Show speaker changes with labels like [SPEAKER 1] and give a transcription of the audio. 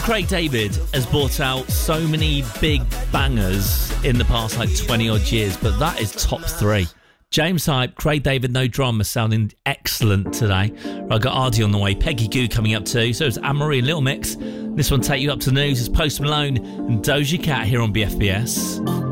[SPEAKER 1] Craig David has brought out so many big bangers in the past 20 odd years, but that is top 3. James Hype, Craig David, No Drama, sounding excellent today. I got Ardy on the way, Peggy Goo coming up too, so it's Anne-Marie and Little Mix. This one, Take You Up to the News, is Post Malone and Doja Cat here on BFBS.